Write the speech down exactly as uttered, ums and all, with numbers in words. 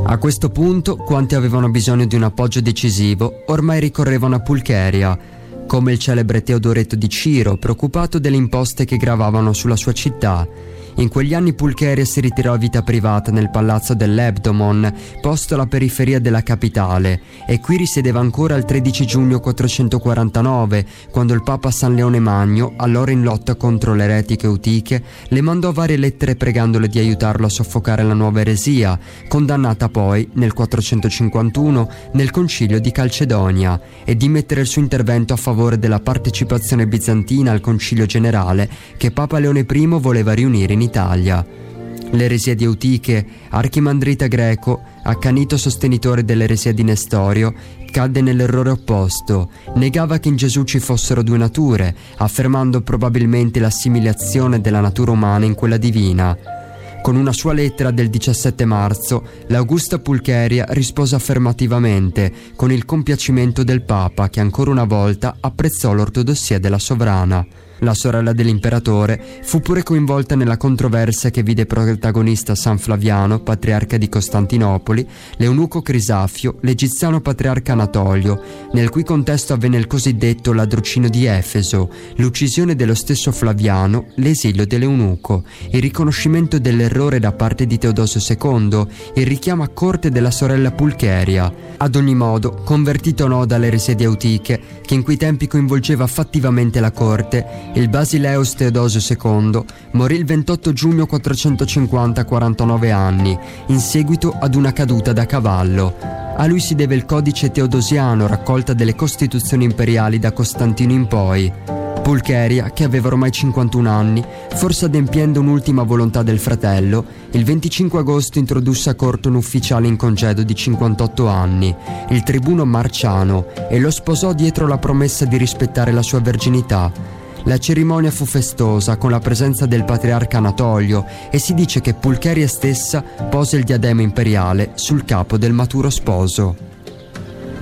A questo punto, quanti avevano bisogno di un appoggio decisivo, ormai ricorrevano a Pulcheria, come il celebre Teodoreto di Ciro, preoccupato delle imposte che gravavano sulla sua città. In quegli anni Pulcheria si ritirò a vita privata nel palazzo dell'Ebdomon, posto alla periferia della capitale, e qui risiedeva ancora il tredici giugno quattrocentoquarantanove, quando il Papa San Leone Magno, allora in lotta contro le eretiche eutiche, le mandò varie lettere pregandole di aiutarlo a soffocare la nuova eresia, condannata poi, nel quattrocentocinquantuno, nel concilio di Calcedonia, e di mettere il suo intervento a favore della partecipazione bizantina al concilio generale che Papa Leone I voleva riunire in Italia. L'eresia di Eutiche, Archimandrita greco, accanito sostenitore dell'eresia di Nestorio, cadde nell'errore opposto, negava che in Gesù ci fossero due nature, affermando probabilmente l'assimilazione della natura umana in quella divina. Con una sua lettera del diciassette marzo, l'Augusta Pulcheria rispose affermativamente, con il compiacimento del Papa, che ancora una volta apprezzò l'ortodossia della sovrana. La sorella dell'imperatore fu pure coinvolta nella controversia che vide protagonista San Flaviano, patriarca di Costantinopoli, l'eunuco Crisafio, l'egiziano patriarca Anatolio, nel cui contesto avvenne il cosiddetto ladrucinio di Efeso, l'uccisione dello stesso Flaviano, l'esilio dell'eunuco, il riconoscimento dell'errore da parte di Teodosio secondo, il richiamo a corte della sorella Pulcheria. Ad ogni modo, convertito o no dall'eresia di Eutiche, che in quei tempi coinvolgeva fattivamente la corte, il Basileus Teodosio secondo morì il ventotto giugno quattrocentocinquanta a quarantanove anni, in seguito ad una caduta da cavallo. A lui si deve il codice teodosiano, raccolta delle costituzioni imperiali da Costantino in poi. Pulcheria, che aveva ormai cinquantuno anni, forse adempiendo un'ultima volontà del fratello, il venticinque agosto introdusse a corte un ufficiale in congedo di cinquantotto anni, il tribuno Marciano, e lo sposò dietro la promessa di rispettare la sua verginità. La cerimonia fu festosa, con la presenza del patriarca Anatolio, e si dice che Pulcheria stessa pose il diadema imperiale sul capo del maturo sposo.